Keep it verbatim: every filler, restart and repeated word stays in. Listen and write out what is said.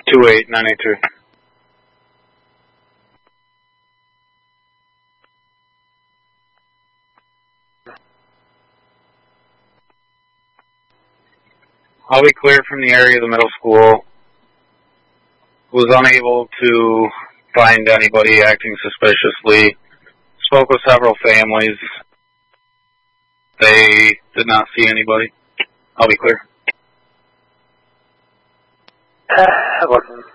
two eight nine eight three. I'll be clear from the area of the middle school. Was unable to find anybody acting suspiciously. Spoke with several families. They did not see anybody. I'll be clear. Uh,